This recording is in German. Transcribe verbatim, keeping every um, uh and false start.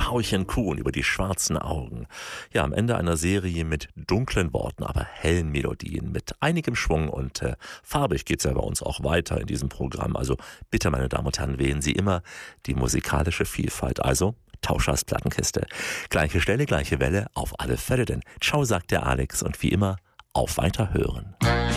Frauchen Kuhn über die schwarzen Augen. Ja, am Ende einer Serie mit dunklen Worten, aber hellen Melodien, mit einigem Schwung und äh, farbig geht's ja bei uns auch weiter in diesem Programm. Also bitte, meine Damen und Herren, wählen Sie immer die musikalische Vielfalt. Also Tauschers Plattenkiste. Gleiche Stelle, gleiche Welle, auf alle Fälle denn. Ciao, sagt der Alex und wie immer, auf Weiterhören.